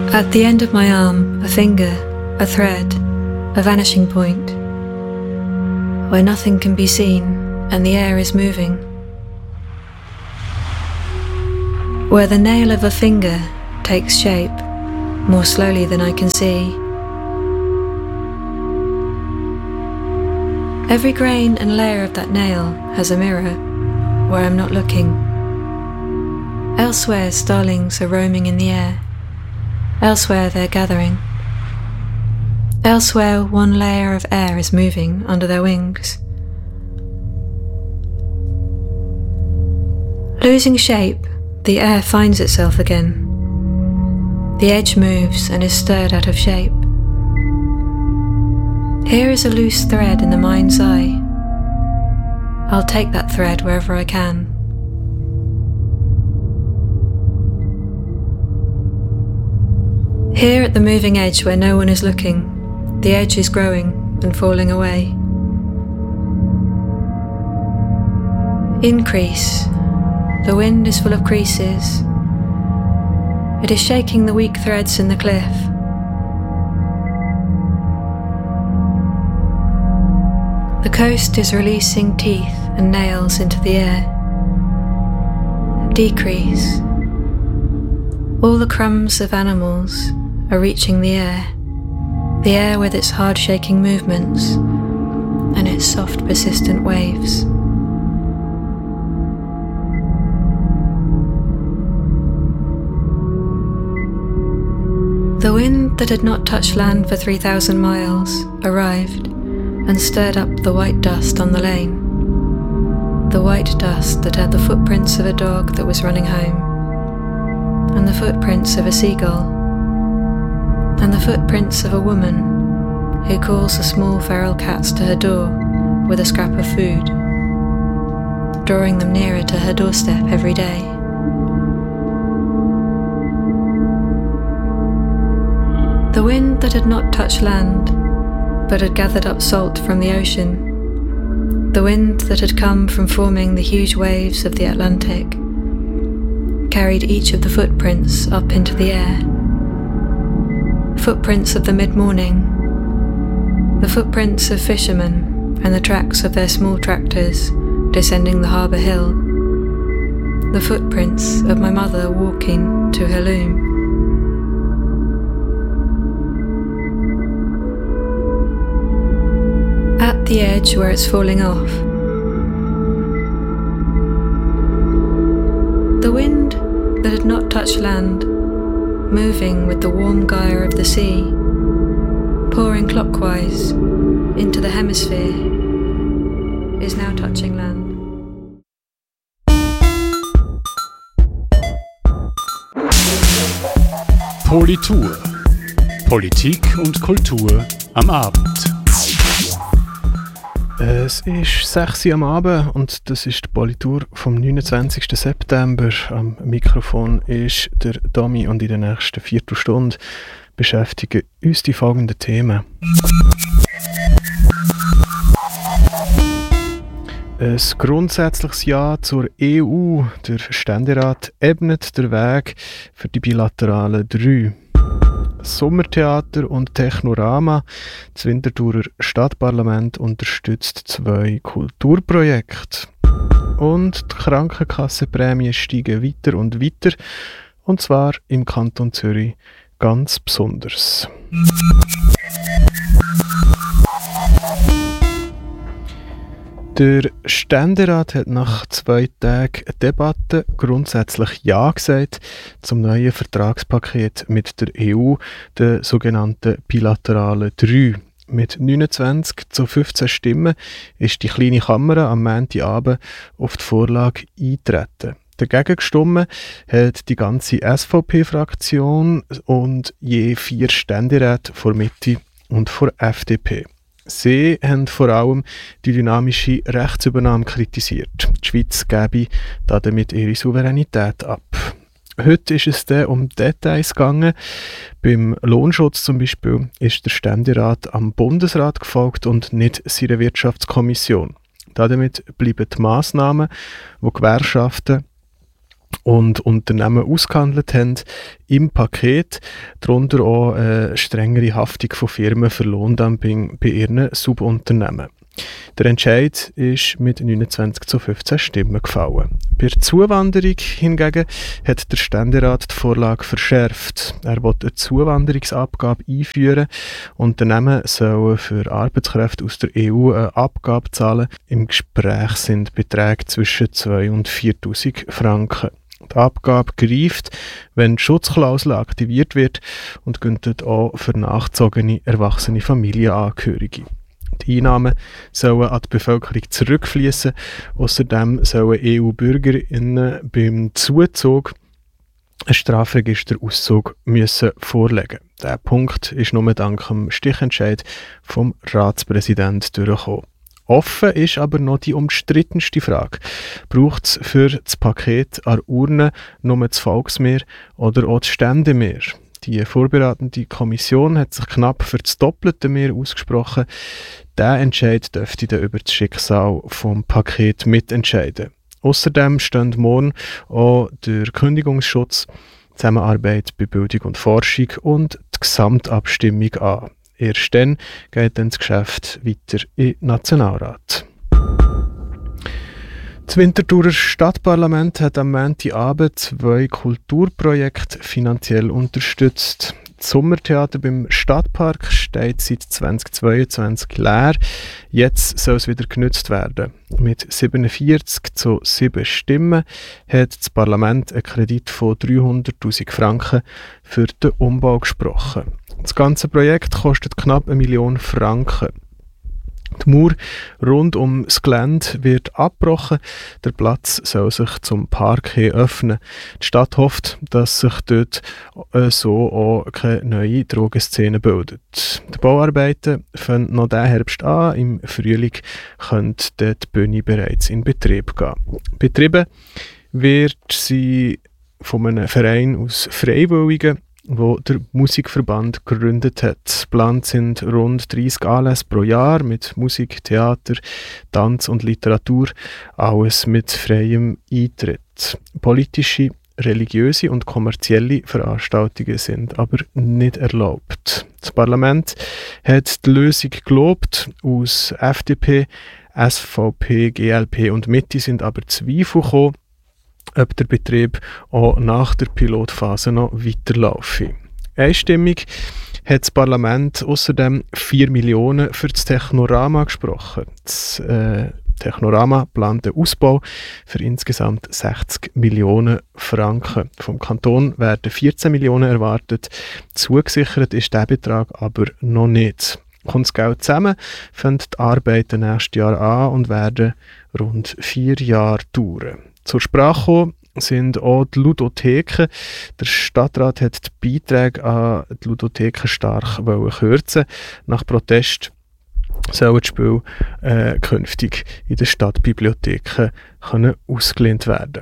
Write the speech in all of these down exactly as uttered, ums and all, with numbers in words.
At the end of my arm, a finger, a thread, a vanishing point, where nothing can be seen and the air is moving. Where the nail of a finger takes shape more slowly than I can see. Every grain and layer of that nail has a mirror where I'm not looking. Elsewhere starlings are roaming in the air. Elsewhere they're gathering. Elsewhere one layer of air is moving under their wings. Losing shape, the air finds itself again. The edge moves and is stirred out of shape. Here is a loose thread in the mind's eye. I'll take that thread wherever I can. Here at the moving edge where no one is looking, the edge is growing and falling away. Increase. The wind is full of creases. It is shaking the weak threads in the cliff. The coast is releasing teeth and nails into the air. Decrease. All the crumbs of animals are reaching the air, the air with its hard shaking movements and its soft persistent waves. The wind that had not touched land for three thousand miles arrived and stirred up the white dust on the lane. The white dust that had the footprints of a dog that was running home, and the footprints of a seagull, and the footprints of a woman who calls the small feral cats to her door with a scrap of food, drawing them nearer to her doorstep every day. The wind that had not touched land, but had gathered up salt from the ocean, the wind that had come from forming the huge waves of the Atlantic, carried each of the footprints up into the air. Footprints of the mid-morning, the footprints of fishermen and the tracks of their small tractors descending the harbour hill, the footprints of my mother walking to her loom. At the edge where it's falling off, the wind that had not touched land, moving with the warm gyre of the sea, pouring clockwise into the hemisphere, is now touching land. Politur. Politik und Kultur am Abend. Es ist sechs Uhr am Abend und das ist die Politur vom neunundzwanzigsten September. Am Mikrofon ist der Domi und in der nächsten Viertelstunde beschäftigen uns die folgenden Themen. Ein grundsätzliches Ja zur E U. Der Ständerat ebnet den Weg für die bilateralen drei. Sommertheater und Technorama. Das Winterthurer Stadtparlament unterstützt zwei Kulturprojekte. Und die Krankenkassenprämien steigen weiter und weiter. Und zwar im Kanton Zürich ganz besonders. Der Ständerat hat nach zwei Tagen Debatte grundsätzlich Ja gesagt zum neuen Vertragspaket mit der E U, der sogenannten bilateralen drei. Mit neunundzwanzig zu fünfzehn Stimmen ist die kleine Kammer am Montagabend auf die Vorlage eingetreten. Dagegen gestimmt hat die ganze S V P-Fraktion und je vier Ständeräte vor Mitte und vor F D P. Sie haben vor allem die dynamische Rechtsübernahme kritisiert. Die Schweiz gebe damit ihre Souveränität ab. Heute ist es dann um Details gegangen. Beim Lohnschutz zum Beispiel ist der Ständerat am Bundesrat gefolgt und nicht seiner Wirtschaftskommission. Damit bleiben die Massnahmen, die Gewerkschaften und Unternehmen ausgehandelt haben im Paket, darunter auch eine strengere Haftung von Firmen für Lohndumping bei ihren Subunternehmen. Der Entscheid ist mit neunundzwanzig zu fünfzehn Stimmen gefallen. Bei der Zuwanderung hingegen hat der Ständerat die Vorlage verschärft. Er will eine Zuwanderungsabgabe einführen. Unternehmen sollen für Arbeitskräfte aus der E U eine Abgabe zahlen. Im Gespräch sind Beträge zwischen zweitausend und viertausend Franken. Die Abgabe greift, wenn die Schutzklausel aktiviert wird und gilt auch für nachgezogene erwachsene Familienangehörige. Die Einnahmen sollen an die Bevölkerung zurückfließen. Außerdem sollen E U-BürgerInnen beim Zuzug einen Strafregisterauszug müssen vorlegen. Dieser Punkt ist nur dank dem Stichentscheid vom Ratspräsidenten durchgekommen. Offen ist aber noch die umstrittenste Frage. Braucht es für das Paket an der Urne nur das Volksmehr oder auch das Ständemehr? Die vorbereitende Kommission hat sich knapp für das doppelte Mehr ausgesprochen. Dieser Entscheid dürfte dann über das Schicksal des Pakets mitentscheiden. Außerdem stehen morgen auch der Kündigungsschutz, Zusammenarbeit bei Bildung und Forschung und die Gesamtabstimmung an. Erst dann geht dann das Geschäft weiter in den Nationalrat. Das Winterthurer Stadtparlament hat am Montagabend zwei Kulturprojekte finanziell unterstützt. Das Sommertheater beim Stadtpark steht seit zweitausendzweiundzwanzig leer. Jetzt soll es wieder genutzt werden. Mit siebenundvierzig zu sieben Stimmen hat das Parlament einen Kredit von dreihunderttausend Franken für den Umbau gesprochen. Das ganze Projekt kostet knapp eine Million Franken. Die Mauer rund um das Gelände wird abgebrochen. Der Platz soll sich zum Park hin öffnen. Die Stadt hofft, dass sich dort äh, so auch keine neue Drogenszene bildet. Die Bauarbeiten fangen noch diesen Herbst an. Im Frühling könnte die Bühne bereits in Betrieb gehen. Betrieben wird sie von einem Verein aus Freiwilligen, wo der Musikverband gegründet hat. Geplant sind rund dreissig Anlässe pro Jahr mit Musik, Theater, Tanz und Literatur, alles mit freiem Eintritt. Politische, religiöse und kommerzielle Veranstaltungen sind aber nicht erlaubt. Das Parlament hat die Lösung gelobt. Aus F D P, S V P, G L P und Mitte sind aber Zweifel gekommen, ob der Betrieb auch nach der Pilotphase noch weiterlaufe. Einstimmig hat das Parlament außerdem vier Millionen für das Technorama gesprochen. Das äh, Technorama plant den Ausbau für insgesamt sechzig Millionen Franken. Vom Kanton werden vierzehn Millionen erwartet. Zugesichert ist der Betrag aber noch nicht. Kommt das Geld zusammen, fangen die Arbeiten nächstes Jahr an und werden rund vier Jahre dauern. Zur Sprache kommen sind auch die Ludotheken. Der Stadtrat hat die Beiträge an die Ludotheken stark kürzen. Nach Protest sollen die Spiele äh, künftig in den Stadtbibliotheken können ausgelehnt werden.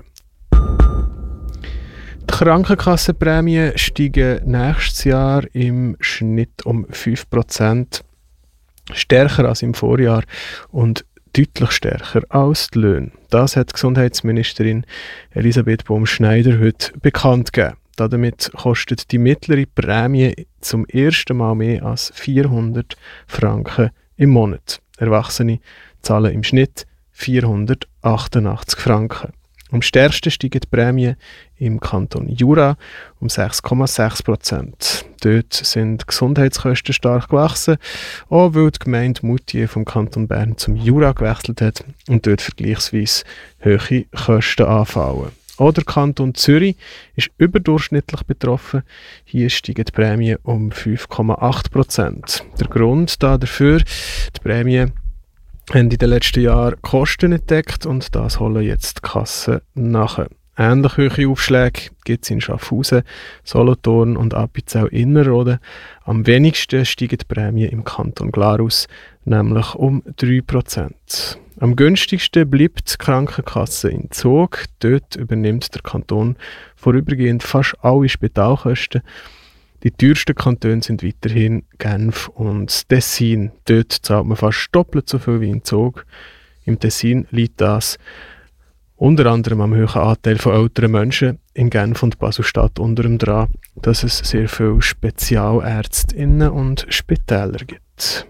Die Krankenkassenprämien steigen nächstes Jahr im Schnitt um fünf Prozent, stärker als im Vorjahr und deutlich stärker als die Löhne. Das hat Gesundheitsministerin Elisabeth Baum-Schneider heute bekannt gegeben. Damit kostet die mittlere Prämie zum ersten Mal mehr als vierhundert Franken im Monat. Erwachsene zahlen im Schnitt vierhundertachtundachtzig Franken. Am stärksten steigen die Prämien im Kanton Jura um sechs Komma sechs Prozent. Dort sind die Gesundheitskosten stark gewachsen, auch weil die Gemeinde Moutier vom Kanton Bern zum Jura gewechselt hat und dort vergleichsweise hohe Kosten anfallen. Auch der Kanton Zürich ist überdurchschnittlich betroffen. Hier steigen die Prämien um fünf Komma acht Prozent. Der Grund dafür, die Prämien haben in den letzten Jahren Kosten entdeckt und das holen jetzt die Kassen nach. Ähnlich hohe Aufschläge gibt es in Schaffhausen, Solothurn und Appenzell-Innerrhoden. Am wenigsten steigen die Prämien im Kanton Glarus, nämlich um drei Prozent. Am günstigsten bleibt die Krankenkasse in Zug. Dort übernimmt der Kanton vorübergehend fast alle Spitalkosten. Die teuersten Kantone sind weiterhin Genf und Tessin. Dort zahlt man fast doppelt so viel wie in Zug. Im Tessin liegt das Unter anderem am hohen Anteil von älteren Menschen in Genf und Basel-Stadt unter dem dran, dass es sehr viele SpezialärztInnen und Spitäler gibt.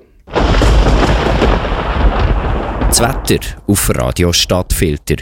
Das Wetter auf Radio Stadtfilter.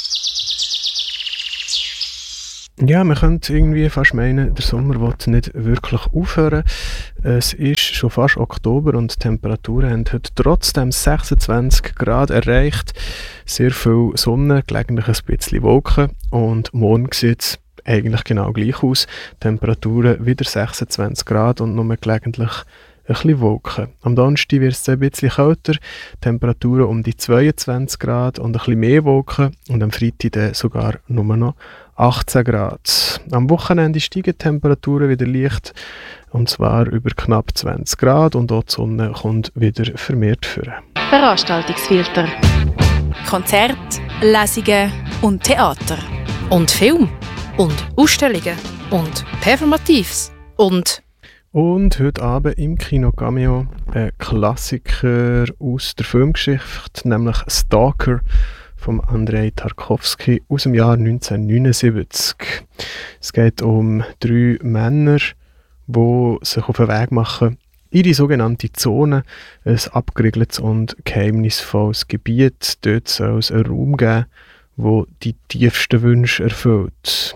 Ja, man könnte irgendwie fast meinen, der Sommer will nicht wirklich aufhören. Es ist schon fast Oktober und die Temperaturen haben heute trotzdem sechsundzwanzig Grad erreicht. Sehr viel Sonne, gelegentlich ein bisschen Wolken und morgen sieht es eigentlich genau gleich aus. Temperaturen wieder sechsundzwanzig Grad und nur gelegentlich ein bisschen Wolken. Am Donnerstag wird es ein bisschen kälter, Temperaturen um die zweiundzwanzig Grad und ein bisschen mehr Wolken und am Freitag dann sogar nur noch achtzehn Grad. Am Wochenende steigen die Temperaturen wieder leicht und zwar über knapp zwanzig Grad und auch die Sonne kommt wieder vermehrt vor. Veranstaltungsfilter. Konzerte, Lesungen und Theater. Und Film. Und Ausstellungen. Und Performatives. Und... Und heute Abend im Kino Cameo ein Klassiker aus der Filmgeschichte, nämlich Stalker von Andrei Tarkovsky aus dem Jahr neunzehnhundertneunundsiebzig. Es geht um drei Männer, die sich auf den Weg machen, in die sogenannte Zone, ein abgeriegeltes und geheimnisvolles Gebiet. Dort soll es einen Raum geben, der die tiefsten Wünsche erfüllt.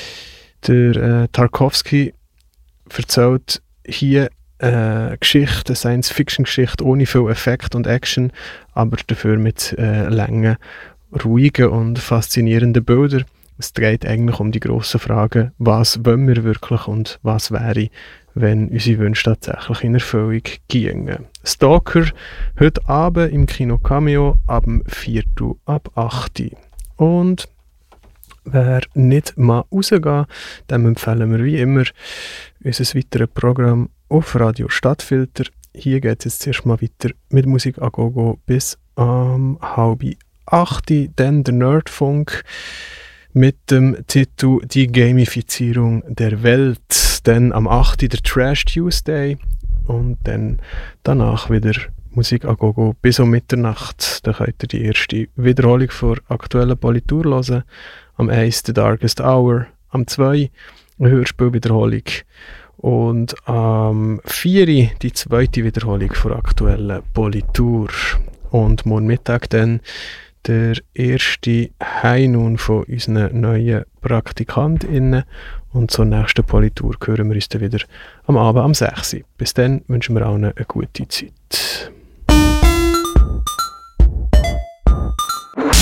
Der äh, Tarkovsky erzählt hier eine Geschichte, eine Science-Fiction-Geschichte ohne viel Effekt und Action, aber dafür mit äh, langen, ruhigen und faszinierenden Bildern. Es dreht eigentlich um die grossen Fragen, was wollen wir wirklich und was wäre, wenn unsere Wünsche tatsächlich in Erfüllung gingen. Stalker, heute Abend im Kino Cameo ab dem Viertel ab acht Uhr. Und wer nicht mal rausgehen, dem empfehlen wir wie immer unser weiteres Programm auf Radio Stadtfilter. Hier geht es jetzt zuerst mal weiter mit Musik a Gogo bis um, halb acht Uhr, dann der Nerdfunk mit dem Titel Die Gamifizierung der Welt, dann am acht Uhr der Trash Tuesday und dann danach wieder Musik a Gogo bis um Mitternacht. Da könnt ihr die erste Wiederholung vor aktuellen Politur hören. Am eins The Darkest Hour, am zwei eine Hörspielwiederholung und am vier die zweite Wiederholung vor aktuellen Politur. Und morgen Mittag dann der erste High-Noon von unseren neuen PraktikantInnen. Und zur nächsten Politur hören wir uns dann wieder am Abend am sechs Uhr. Bis dann wünschen wir allen eine gute Zeit.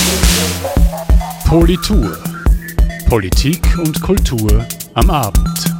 Politur. Politik und Kultur am Abend.